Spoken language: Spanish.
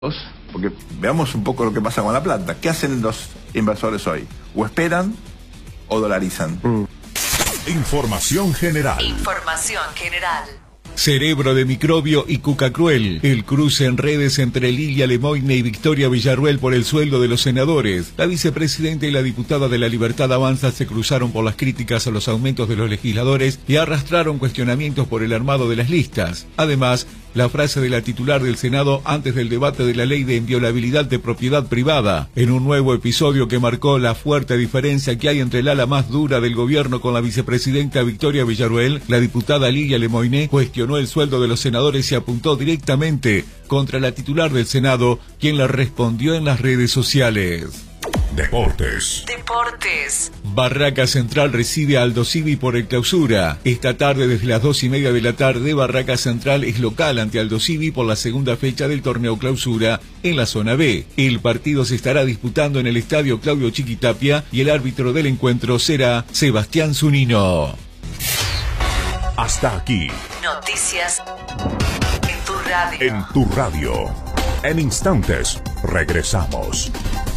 Porque veamos un poco lo que pasa con la plata. ¿Qué hacen los inversores hoy? O esperan o dolarizan. Información general. Información general. Cerebro de Microbio y Cuca Cruel. El cruce en redes entre Lilia Lemoyne y Victoria Villarruel por el sueldo de los senadores. La vicepresidenta y la diputada de La Libertad Avanza se cruzaron por las críticas a los aumentos de los legisladores y arrastraron cuestionamientos por el armado de las listas. Además, la frase de la titular del Senado antes del debate de la ley de inviolabilidad de propiedad privada, en un nuevo episodio que marcó la fuerte diferencia que hay entre el ala más dura del gobierno con la vicepresidenta Victoria Villarruel, la diputada Lilia Lemoyne cuestionó el sueldo de los senadores y apuntó directamente contra la titular del Senado, quien la respondió en las redes sociales. Deportes. Barraca Central recibe a Aldo Civi por el Clausura. Esta tarde, desde las 2:30 de la tarde, Barraca Central es local ante Aldo Civi por la segunda fecha del torneo Clausura en la zona B. El partido se estará disputando en el estadio Claudio Chiquitapia y el árbitro del encuentro será Sebastián Zunino. Hasta aquí. Noticias en tu radio. En tu radio. En instantes, regresamos.